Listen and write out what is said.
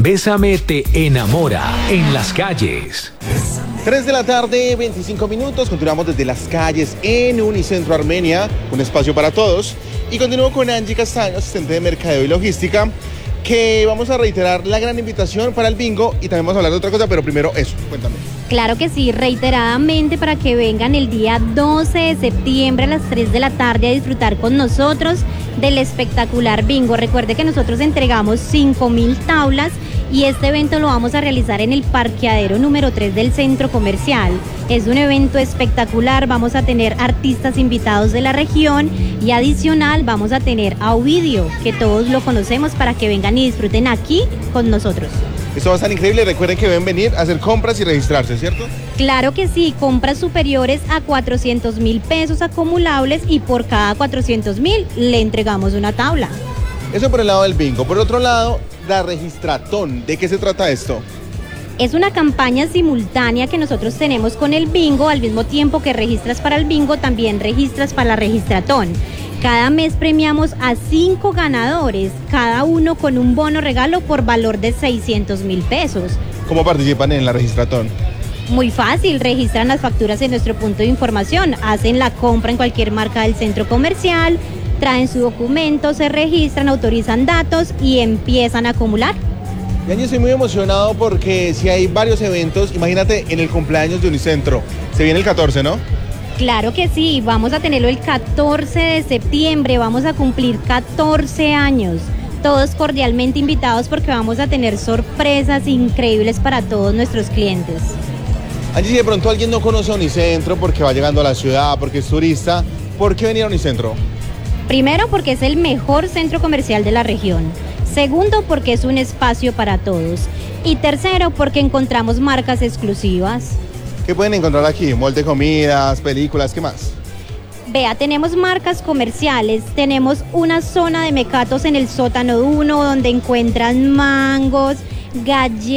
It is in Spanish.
Bésame te enamora en las calles. 3 de la tarde, 25 minutos. Continuamos desde las calles en Unicentro Armenia, un espacio para todos. Y continúo con Angie Castaño, asistente de mercadeo y logística, que vamos a reiterar la gran invitación para el bingo y también vamos a hablar de otra cosa, pero primero eso, cuéntame. Claro que sí, reiteradamente para que vengan el día 12 de septiembre a las 3 de la tarde a disfrutar con nosotros del espectacular bingo. Recuerde que nosotros entregamos 5.000 tablas y este evento lo vamos a realizar en el parqueadero número 3 del centro comercial. Es un evento espectacular, vamos a tener artistas invitados de la región y adicional vamos a tener a Ovidio, que todos lo conocemos, para que vengan y disfruten aquí con nosotros. Esto va a estar increíble. Recuerden que deben venir a hacer compras y registrarse, ¿cierto? Claro que sí, compras superiores a 400.000 pesos acumulables y por cada 400.000 le entregamos una tabla. Eso por el lado del bingo. Por otro lado, la registratón. ¿De qué se trata esto? Es una campaña simultánea que nosotros tenemos con el bingo. Al mismo tiempo que registras para el bingo, también registras para la registratón. Cada mes premiamos a 5 ganadores, cada uno con un bono regalo por valor de 600.000 pesos. ¿Cómo participan en la registratón? Muy fácil, registran las facturas en nuestro punto de información, hacen la compra en cualquier marca del centro comercial, traen su documento, se registran, autorizan datos y empiezan a acumular. Y Angie, estoy muy emocionado porque si hay varios eventos, imagínate en el cumpleaños de Unicentro, se viene el 14, ¿no? Claro que sí, vamos a tenerlo el 14 de septiembre, vamos a cumplir 14 años. Todos cordialmente invitados porque vamos a tener sorpresas increíbles para todos nuestros clientes. Angie, si de pronto alguien no conoce a Unicentro porque va llegando a la ciudad, porque es turista, ¿por qué venir a Unicentro? Primero, porque es el mejor centro comercial de la región. Segundo, porque es un espacio para todos. Y tercero, porque encontramos marcas exclusivas. ¿Qué pueden encontrar aquí? Mall de comidas, películas, ¿qué más? Vea, tenemos marcas comerciales, tenemos una zona de mecatos en el sótano 1 donde encuentran mangos, galletas.